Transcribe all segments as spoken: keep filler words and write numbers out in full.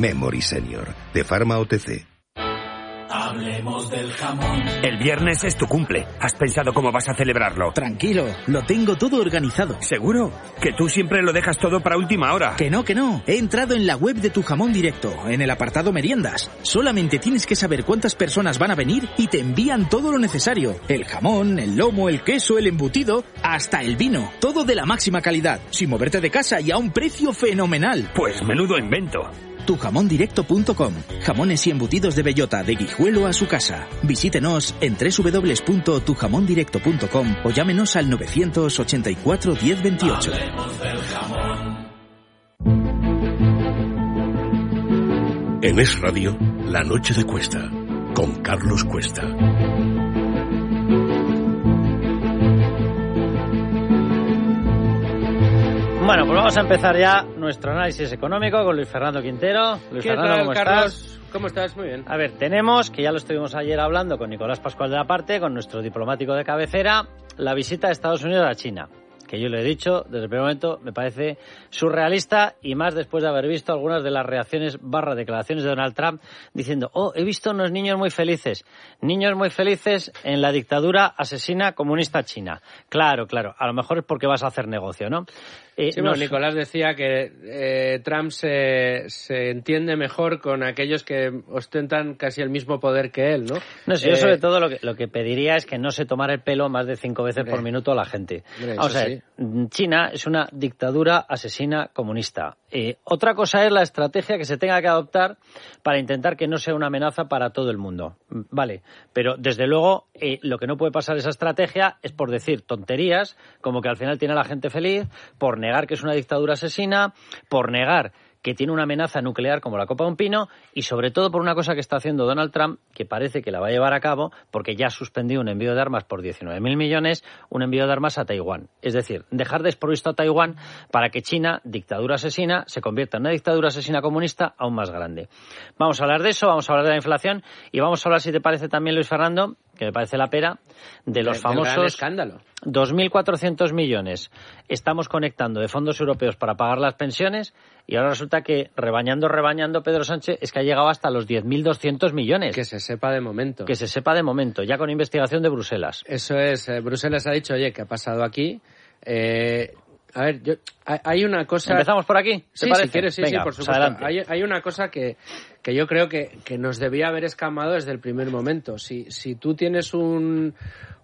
Memory Senior, de Pharma O T C. Hablemos del jamón. El viernes es tu cumple. ¿Has pensado cómo vas a celebrarlo? Tranquilo, lo tengo todo organizado. ¿Seguro? Que tú siempre lo dejas todo para última hora. Que no, que no. He entrado en la web de Tu Jamón Directo, en el apartado meriendas. Solamente tienes que saber cuántas personas van a venir y te envían todo lo necesario. El jamón, el lomo, el queso, el embutido, hasta el vino. Todo de la máxima calidad, sin moverte de casa y a un precio fenomenal. Pues menudo invento. tu jamón directo punto com. Jamones y embutidos de bellota, de Guijuelo a su casa. Visítenos en doble u doble u doble u punto tu jamón directo punto com o llámenos al novecientos ochenta y cuatro diez veintiocho. Hablemos del jamón. En Es Radio, La Noche de Cuesta, con Carlos Cuesta. Bueno, pues vamos a empezar ya nuestro análisis económico con Luis Fernando Quintero. Luis ¿Qué Fernando, tal, ¿cómo Carlos? estás? ¿Cómo estás? Muy bien. A ver, tenemos, que ya lo estuvimos ayer hablando con Nicolás Pascual de la Parte, con nuestro diplomático de cabecera, la visita de Estados Unidos a China, que yo le he dicho desde el primer momento, me parece surrealista, y más después de haber visto algunas de las reacciones barra declaraciones de Donald Trump diciendo, oh, he visto unos niños muy felices, niños muy felices en la dictadura asesina comunista china. Claro, claro, a lo mejor es porque vas a hacer negocio, ¿no? Eh, Sí, bueno, nos... Nicolás decía que eh, Trump se, se entiende mejor con aquellos que ostentan casi el mismo poder que él, ¿no? No sé, eh, yo sobre todo lo que, lo que pediría es que no se tomara el pelo más de cinco veces hombre, por minuto a la gente. Hombre, Vamos a ver, sí. China es una dictadura asesina comunista. Eh, otra cosa es la estrategia que se tenga que adoptar para intentar que no sea una amenaza para todo el mundo. Vale, pero desde luego eh, lo que no puede pasar esa estrategia es por decir tonterías, como que al final tiene a la gente feliz, por negar que es una dictadura asesina, por negar que tiene una amenaza nuclear como la copa de un pino, y sobre todo por una cosa que está haciendo Donald Trump, que parece que la va a llevar a cabo, porque ya ha suspendido un envío de armas por diecinueve mil millones, un envío de armas a Taiwán. Es decir, dejar desprovisto a Taiwán para que China, dictadura asesina, se convierta en una dictadura asesina comunista aún más grande. Vamos a hablar de eso, vamos a hablar de la inflación, y vamos a hablar, si te parece también, Luis Fernando, que me parece la pera, de los de, famosos... gran escándalo. dos mil cuatrocientos millones estamos conectando de fondos europeos para pagar las pensiones, y ahora resulta que, rebañando, rebañando, Pedro Sánchez, es que ha llegado hasta los diez mil doscientos millones. Que se sepa de momento. Que se sepa de momento, ya con investigación de Bruselas. Eso es, eh, Bruselas ha dicho, oye, ¿qué ha pasado aquí? Eh, a ver, yo, hay, hay una cosa... ¿Empezamos por aquí? ¿Te sí, parece? si quieres, sí, Venga, sí, por pues supuesto. Hay, hay una cosa que, que yo creo que, que nos debía haber escamado desde el primer momento. Si, si tú tienes un...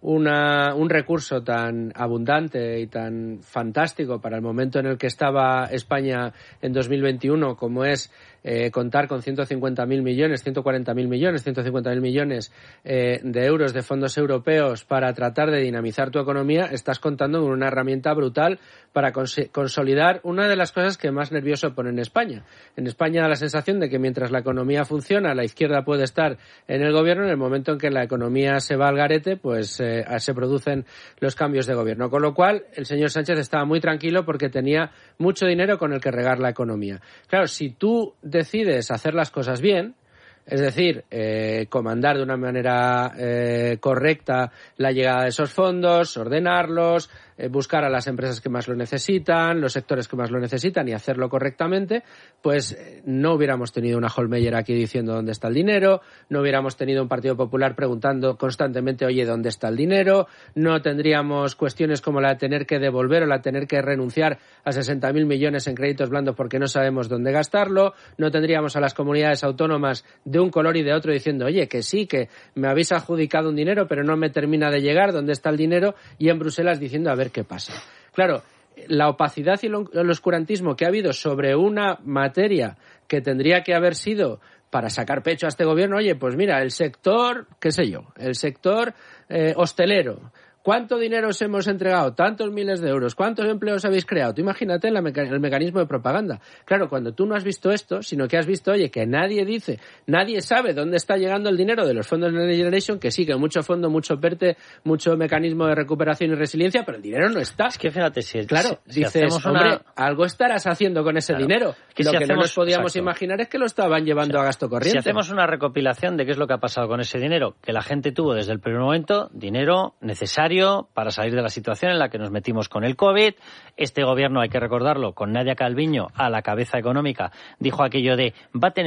Una, un recurso tan abundante y tan fantástico para el momento en el que estaba España en dos mil veintiuno, como es eh, contar con ciento cincuenta mil millones, ciento cuarenta mil millones, ciento cincuenta mil millones eh, de euros de fondos europeos para tratar de dinamizar tu economía, estás contando con una herramienta brutal para cons- consolidar una de las cosas que más nervioso pone en España. En España da la sensación de que mientras la economía funciona, la izquierda puede estar en el gobierno, en el momento en que la economía se va al garete, pues eh, se producen los cambios de gobierno. Con lo cual, el señor Sánchez estaba muy tranquilo porque tenía mucho dinero con el que regar la economía. Claro, si tú decides hacer las cosas bien, es decir, eh, comandar de una manera eh, correcta la llegada de esos fondos, ordenarlos, eh, buscar a las empresas que más lo necesitan, los sectores que más lo necesitan y hacerlo correctamente, pues eh, no hubiéramos tenido una Hohlmeier aquí diciendo dónde está el dinero, no hubiéramos tenido un Partido Popular preguntando constantemente, oye, ¿dónde está el dinero? No tendríamos cuestiones como la de tener que devolver o la de tener que renunciar a sesenta mil millones en créditos blandos porque no sabemos dónde gastarlo, no tendríamos a las comunidades autónomas de un color y de otro diciendo, oye, que sí, que me habéis adjudicado un dinero pero no me termina de llegar, ¿dónde está el dinero? Y en Bruselas diciendo, a ver qué pasa. Claro, la opacidad y el oscurantismo que ha habido sobre una materia que tendría que haber sido para sacar pecho a este gobierno, oye, pues mira, el sector, qué sé yo, el sector eh, hostelero, ¿cuánto dinero os hemos entregado? Tantos miles de euros. ¿Cuántos empleos habéis creado? Tú imagínate la meca- el mecanismo de propaganda. Claro, cuando tú no has visto esto, sino que has visto, oye, que nadie dice, nadie sabe dónde está llegando el dinero de los fondos de Next Generation, que sí, que mucho fondo, mucho PERTE, mucho mecanismo de recuperación y resiliencia, pero el dinero no está. Es que fíjate, si, claro, si, si dices, una... hombre, algo estarás haciendo con ese claro. dinero. Que lo si que hacemos... no nos podíamos Exacto. imaginar es que lo estaban llevando o sea, a gasto corriente. Si hacemos una recopilación de qué es lo que ha pasado con ese dinero, que la gente tuvo desde el primer momento, dinero necesario para salir de la situación en la que nos metimos con el COVID. Este gobierno, hay que recordarlo, con Nadia Calviño a la cabeza económica, dijo aquello de va a tener